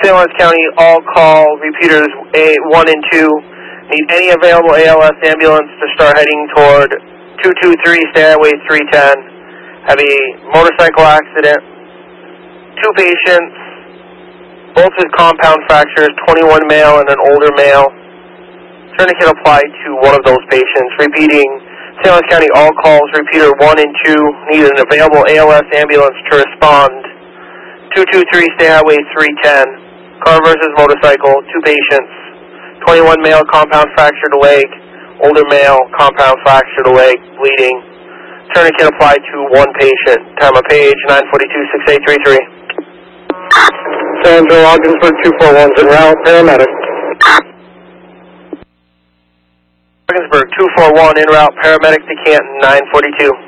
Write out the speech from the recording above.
St. Lawrence County, all call repeaters 1 and 2. Need any available ALS ambulance to start heading toward 223 State Highway 310. Have a motorcycle accident. 2 patients, both with compound fractures, 21 male and an older male. Tourniquet applied to one of those patients. Repeating, St. Lawrence County, all calls, repeater 1 and 2. Need an available ALS ambulance to respond. 223 State Highway 310. Car versus motorcycle, 2 patients. 21 male, compound fractured leg. Older male, compound fractured leg, bleeding. Tourniquet applied to 1 patient. Time of page 942-6833. San Angelo, Ogdensburg 241's en route, paramedic. Ogdensburg 241 en route, paramedic to Canton 942.